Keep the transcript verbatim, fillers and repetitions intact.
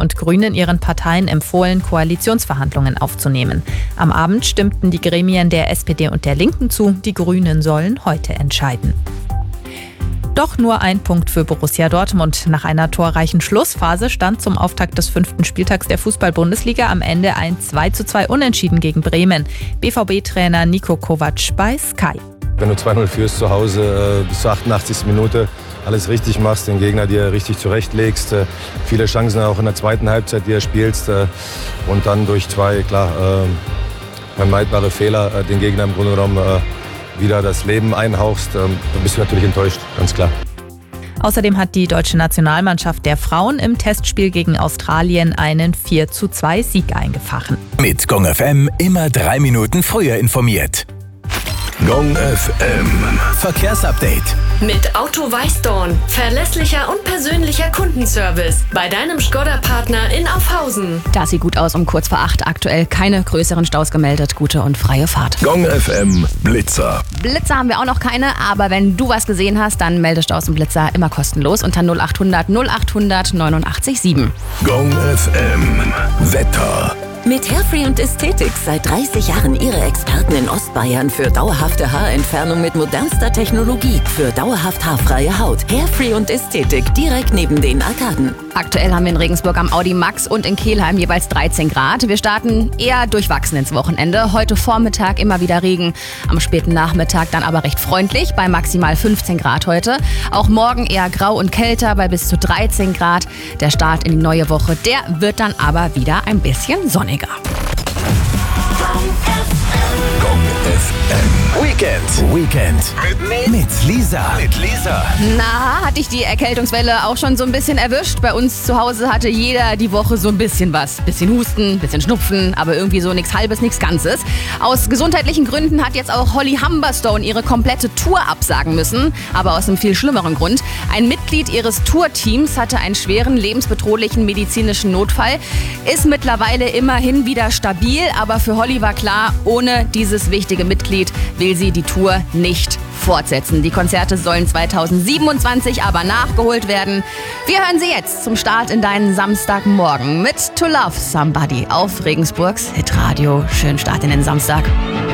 und Grünen ihren Parteien empfohlen, Koalitionsverhandlungen aufzunehmen. Am Abend stimmten die Gremien der S P D und der Linken zu. Die Grünen sollen heute entscheiden. Doch nur ein Punkt für Borussia Dortmund. Nach einer torreichen Schlussphase stand zum Auftakt des fünften Spieltags der Fußball-Bundesliga am Ende ein zwei zu zwei Unentschieden gegen Bremen. B V B-Trainer Niko Kovac bei Sky. Wenn du zwei null führst zu Hause, bis zur achtundachtzigsten Minute alles richtig machst, den Gegner dir richtig zurechtlegst, viele Chancen auch in der zweiten Halbzeit, die er spielst, und dann durch zwei, klar, vermeidbare Fehler den Gegner im Grunde genommen wieder das Leben einhauchst, dann bist du natürlich enttäuscht, ganz klar. Außerdem hat die deutsche Nationalmannschaft der Frauen im Testspiel gegen Australien einen vier zu zwei Sieg eingefahren. Mit Gong F M immer drei Minuten früher informiert. Gong F M Verkehrsupdate. Mit Auto Weißdorn. Verlässlicher und persönlicher Kundenservice. Bei deinem Škoda-Partner in Aufhausen. Das sieht gut aus um kurz vor acht. Aktuell keine größeren Staus gemeldet. Gute und freie Fahrt. Gong F M Blitzer. Blitzer haben wir auch noch keine, aber wenn du was gesehen hast, dann melde Staus und Blitzer immer kostenlos unter null acht hundert null achthundert neunundachtzig sieben. Gong F M Wetter. Mit Hairfree und Ästhetik seit dreißig Jahren Ihre Experten in Ostbayern für dauerhafte Haarentfernung mit modernster Technologie. Für dauerhaft haarfreie Haut. Hairfree und Ästhetik direkt neben den Arkaden. Aktuell haben wir in Regensburg am Audi Max und in Kelheim jeweils dreizehn Grad. Wir starten eher durchwachsen ins Wochenende. Heute Vormittag immer wieder Regen, am späten Nachmittag dann aber recht freundlich bei maximal fünfzehn Grad heute. Auch morgen eher grau und kälter bei bis zu dreizehn Grad. Der Start in die neue Woche, der wird dann aber wieder ein bisschen sonniger. Gong F M Weekend. Weekend. Mit, mit Lisa. Mit Lisa. Na, hatte ich die Erkältungswelle auch schon so ein bisschen erwischt? Bei uns zu Hause hatte jeder die Woche so ein bisschen was. Bisschen Husten, bisschen Schnupfen, aber irgendwie so nichts Halbes, nichts Ganzes. Aus gesundheitlichen Gründen hat jetzt auch Holly Humberstone ihre komplette Tour absagen müssen. Aber aus einem viel schlimmeren Grund. Ein Mitglied ihres Tourteams hatte einen schweren, lebensbedrohlichen medizinischen Notfall. Ist mittlerweile immerhin wieder stabil, aber für Holly war klar, ohne dieses wichtige Mitglied will sie die Tour nicht fortsetzen. Die Konzerte sollen zweitausendsiebenundzwanzig aber nachgeholt werden. Wir hören sie jetzt zum Start in deinen Samstagmorgen mit To Love Somebody auf Regensburgs Hitradio. Schönen Start in den Samstag.